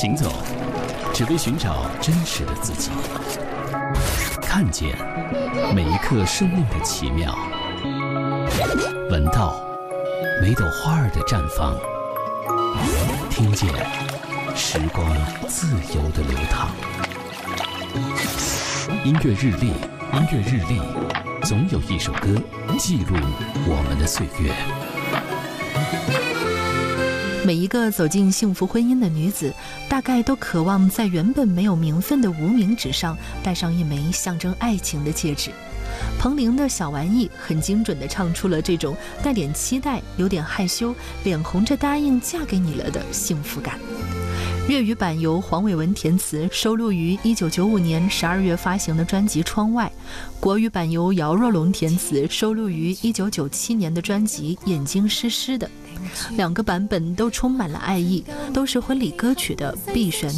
行走，只为寻找真实的自己。看见每一刻生命的奇妙，闻到每朵花儿的绽放，听见时光自由的流淌。音乐日历，音乐日历，总有一首歌记录我们的岁月。 每一个走进幸福婚姻的女子，大概都渴望在原本没有名分的无名指上戴上一枚象征爱情的戒指。彭羚的小玩意很精准地唱出了这种带点期待、有点害羞、脸红着答应嫁给你了的幸福感。粤语版由黄伟文填词，收录于1995年12月发行的专辑《窗外》；国语版由姚若龙填词，收录于1997年的专辑《眼睛湿湿的》。两个版本都充满了爱意，都是婚礼歌曲的必选